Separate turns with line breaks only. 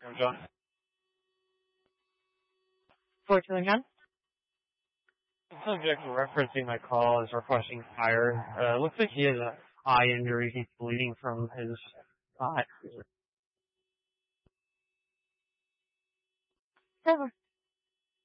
John.
Fortunately, John.
Subject referencing my call is requesting hire. Looks like he has an eye injury. He's bleeding from his eye.
Trevor.